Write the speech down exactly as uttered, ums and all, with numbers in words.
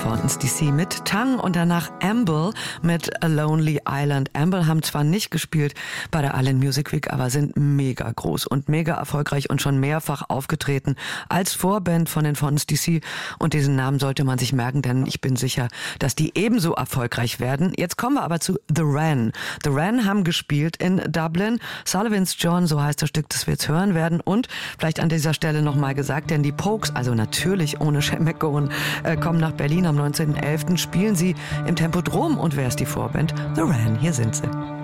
Fontaine's D C mit Tang und danach Amble mit A Lonely Island. Amble haben zwar nicht gespielt bei der Island Music Week, aber sind mega groß und mega erfolgreich und schon mehrfach aufgetreten als Vorband von den Fontaine's D C. Und diesen Namen sollte man sich merken, denn ich bin sicher, dass die ebenso erfolgreich werden. Jetzt kommen wir aber zu The Wren. The Wren haben gespielt in Dublin. Sullivan's John, so heißt das Stück, das wir jetzt hören werden. Und vielleicht an dieser Stelle nochmal gesagt, denn die Pokes, also natürlich ohne Sean McGowan, äh, kommen nach Berlin am neunzehnten elften Spielen sie im Tempodrom. Und wer ist die Vorband? The Wren, hier sind sie.